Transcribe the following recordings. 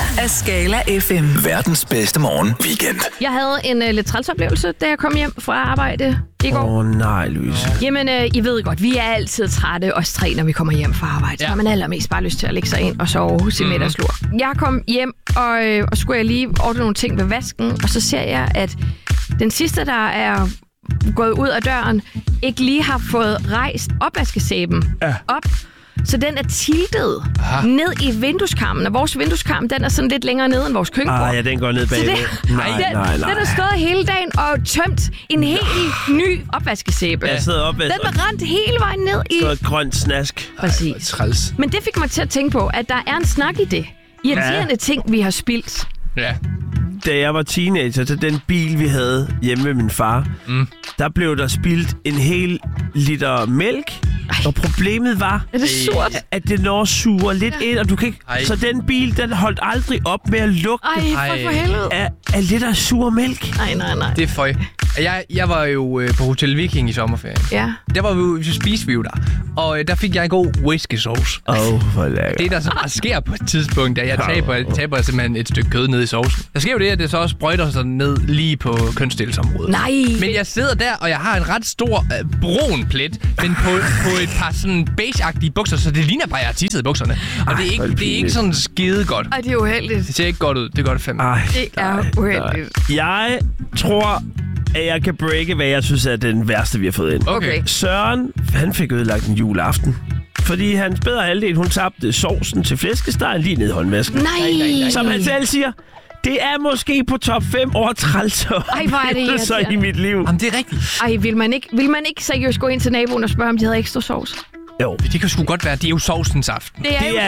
af Skala FM. Verdens bedste morgen weekend. Jeg havde en lidt træls oplevelse, da jeg kom hjem fra arbejde i går. Nej, Louise. Jamen, I ved godt, vi er altid trætte, os tre, når vi kommer hjem fra arbejde. Så har man allermest bare lyst til at lægge sig ind og sove hos sin middagslur. Jeg kom hjem, og skulle jeg lige ordne nogle ting ved vasken, og så ser jeg, at den sidste, der er gået ud af døren, ikke lige har fået rejst opvaskesæben op. Så den er tiltet ned i vindueskarmen, og vores vindueskarm, den er sådan lidt længere nede end vores køkkenbord. Ja, den går ned bagved. Nej. Den har stået hele dagen og tømt en helt ny opvaskesæbe. Jeg sidder den var rendt hele vejen ned i... Så grønt snask. Præcis. Træls. Men det fik mig til at tænke på, at der er en snak i det. Irriterende ting, vi har spildt. Ja. Da jeg var teenager, til den bil, vi havde hjemme med min far, der blev der spildt en hel liter mælk. Og problemet var, er det surt? At det når suger lidt ind, og du kan ikke... Så den bil, den holdt aldrig op med at lugte For helvede. af lidt af sur mælk. Nej. Det er føj. Jeg var jo på Hotel Viking i sommerferien. Ja. Der var vi jo, så spiste vi jo der. Og der fik jeg en god whisky sauce. Hvor lækkert. Det, der så bare sker på et tidspunkt, da jeg taber simpelthen et stykke kød ned i sovsen. Der sker jo det, at det så også sprøjter sig ned lige på kønsdelsområdet. Nej. Men jeg sidder der, og jeg har en ret stor brun plet, men på et par sådan beige-agtige bukser, så det ligner bare, at jeg har tisset i bukserne. Og det er ikke sådan skide godt. Ej, det er uheldigt. Det ser ikke godt ud. Det gør det fandme. Det er uheldigt. Jeg tror, at jeg kan breake, hvad jeg synes er den værste, vi har fået ind. Okay. Søren, han fik ødelagt en juleaften. Fordi hans bedre halvdel, hun tabte sovsen til flæskestegen lige ned i håndvasken. Nej. Som han selv siger, det er måske på top 5 over trælser. Ej, hvor er det irriterende. i mit liv. Jamen, det er rigtigt. Ej, vil man ikke seriøst gå ind til naboen og spørge, om de havde ekstra sovs? Jo. Det kan sgu godt være. Det er jo sovsens aften.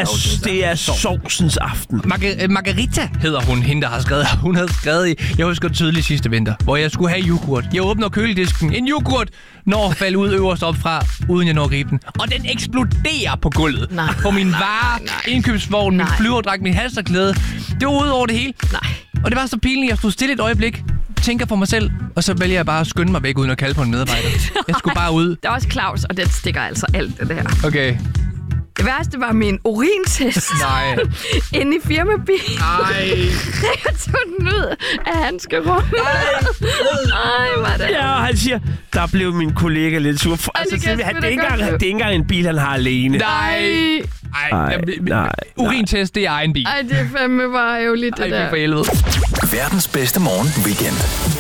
Det er sovsens aften. Margarita hedder hun, hende der har skrevet. Hun havde skrevet jeg husker tydeligt sidste vinter, hvor jeg skulle have yoghurt. Jeg åbner køledisken. En yoghurt når at falde ud øverst op fra, uden jeg når at gribe den. Og den eksploderer på gulvet. På min indkøbsvogn, min flyverdragt, min halsterklæde. Det var ud over det hele. Og det var så pinligt. Jeg stod stille et øjeblik, tænker for mig selv, og så vælger jeg bare at skynde mig væk uden at kalde på en medarbejder. Jeg skulle bare ud. Der er også Claus, og den stikker altså alt det der. Okay. Det værste var min urintest. Nej. Inde i firmabilen. Nej. Jeg tog den ud af handskerummet. Nej, var det. Ja, og han siger, der blev min kollega lidt sur. Altså, det er ikke engang en bil, han har alene. Nej. Urintest, det er egen bil. Ej, det er fandme bare ærgerligt, det der. For helvede. Verdens bedste morgen weekend.